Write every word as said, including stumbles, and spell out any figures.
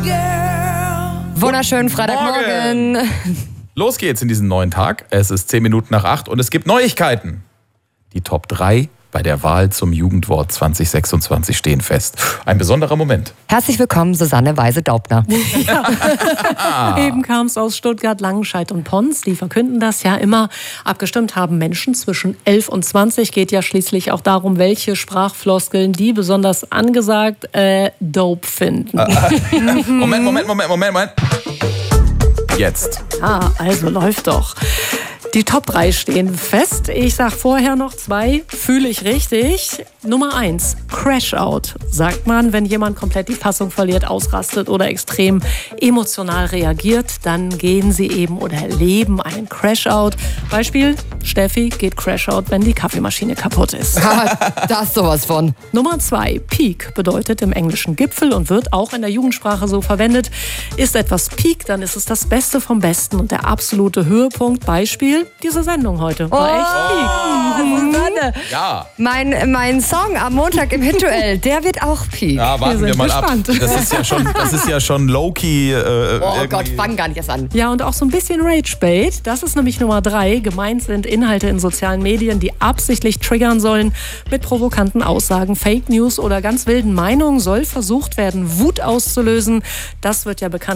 Wunderschönen Freitagmorgen. Los geht's in diesen neuen Tag. Es ist zehn Minuten nach acht und es gibt Neuigkeiten. Die Top drei bei der Wahl zum Jugendwort zwanzig sechsundzwanzig stehen fest. Ein besonderer Moment. Herzlich willkommen, Susanne Weise-Daubner. Ja. Eben kam es aus Stuttgart, Langenscheidt und Pons. Die verkünden das ja immer. Abgestimmt haben Menschen zwischen elf und zwanzig. Geht ja schließlich auch darum, welche Sprachfloskeln die besonders angesagt äh, dope finden. Moment, Moment, Moment, Moment, Moment. Jetzt. Ah, also läuft doch. Die Top drei stehen fest. Ich sag vorher noch zwei, fühle ich richtig. Nummer eins, Crash-Out. Sagt man, wenn jemand komplett die Fassung verliert, ausrastet oder extrem emotional reagiert, dann gehen sie eben oder erleben einen Crash-Out. Beispiel, Steffi geht Crash-Out, wenn die Kaffeemaschine kaputt ist. Da ist sowas von. Nummer zwei, Peak bedeutet im Englischen Gipfel und wird auch in der Jugendsprache so verwendet. Ist etwas Peak, dann ist es das Beste vom Besten und der absolute Höhepunkt. Beispiel, diese Sendung heute war echt Peak. Susanne. Ja. Mein, mein Song am Montag im Hinduell, der wird auch Peak. Ja, warten Wir wir, sind mal gespannt. ab. Das ist ja schon, das ist ja schon low-key. Äh, Oh irgendwie. Gott, fang gar nicht erst an. Ja, und auch so ein bisschen Rage-Bait. Das ist nämlich Nummer drei. Gemeint sind Inhalte in sozialen Medien, die absichtlich triggern sollen. Mit provokanten Aussagen, Fake News oder ganz wilden Meinungen soll versucht werden, Wut auszulösen. Das wird ja bekannt